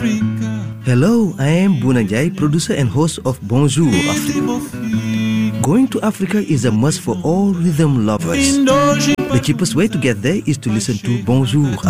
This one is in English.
Hello, I am Bunajai, producer and host of Bonjour Africa. Going to Africa is a must for all rhythm lovers. The cheapest way to get there is to listen to Bonjour